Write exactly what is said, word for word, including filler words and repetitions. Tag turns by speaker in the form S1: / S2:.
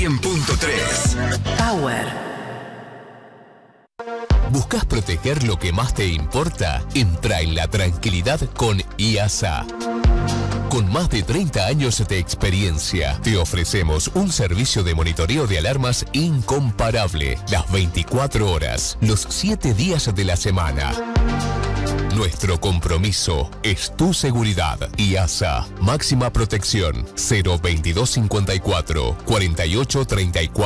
S1: cien punto tres.
S2: Power.
S3: ¿Buscas proteger lo que más te importa? Entra en la tranquilidad con I A S A. Con más de treinta años de experiencia, te ofrecemos un servicio de monitoreo de alarmas incomparable, las veinticuatro horas, los siete días de la semana. Nuestro compromiso es tu seguridad. I A S A, máxima protección, cero veintidós cincuenta y cuatro, cuarenta y ocho treinta y cuatro.